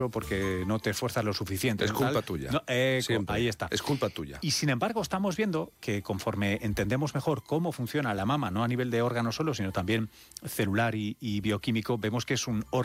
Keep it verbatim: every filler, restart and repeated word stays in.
porque no te esfuerzas lo suficiente. Es ¿no? culpa Tal. tuya. No, eh, Siempre. ahí está. Es culpa tuya. Y sin embargo estamos viendo que conforme entendemos mejor cómo funciona la mama, no a nivel de órgano solo, sino también celular y, y bioquímico, vemos que es un órgano